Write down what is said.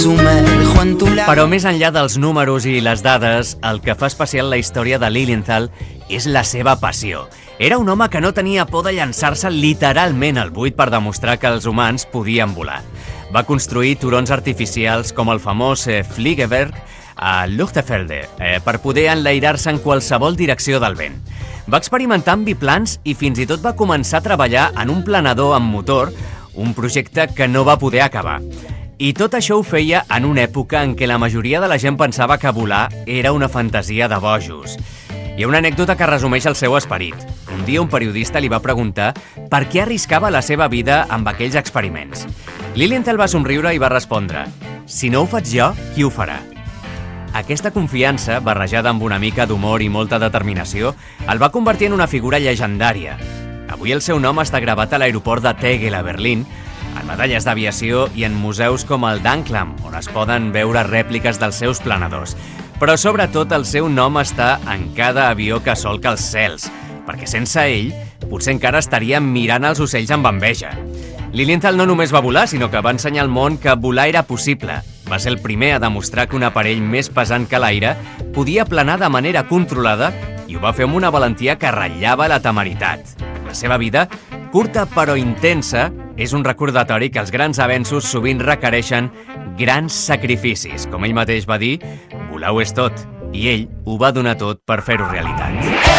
sumerjo en tu lado. Però més enllà dels números i les dades, el que fa especial la història de Lilienthal és la seva passió. Era un home que no tenia por de llançar-se literalment al buit per demostrar que els humans podien volar. Va construir turons artificials com el famós Fliegeberg a Luchtefelde per poder enlairar-se en qualsevol direcció del vent. Va experimentar amb biplans i fins i tot va començar a treballar en un planador amb motor, un projecte que no va poder acabar. I tot això ho feia en una època en què la majoria de la gent pensava que volar era una fantasia de bojos. Hi ha una anècdota que resumeix el seu esperit. Un dia un periodista li va preguntar per què arriscava la seva vida amb aquells experiments. Lilienthal va somriure i va respondre: «Si no ho faig jo, qui ho farà?» Aquesta confiança, barrejada amb una mica d'humor i molta determinació, el va convertir en una figura llegendària. Avui el seu nom està gravat a l'aeroport de Tegel a Berlín, en medalles d'aviació i en museus com el d'Anklam, on es poden veure rèpliques dels seus planadors. Però sobretot el seu nom està en cada avió que solca els cels, perquè sense ell potser encara estaríem mirant els ocells amb enveja. Lilienthal no només va volar, sinó que va ensenyar al món que volar era possible. Va ser el primer a demostrar que un aparell més pesant que l'aire podia planar de manera controlada i ho va fer amb una valentia que ratllava la temeritat. La seva vida, curta però intensa, és un recordatori que els grans avenços sovint requereixen grans sacrificis. Com ell mateix va dir, volar ho és tot, i ell ho va donar tot per fer-ho realitat.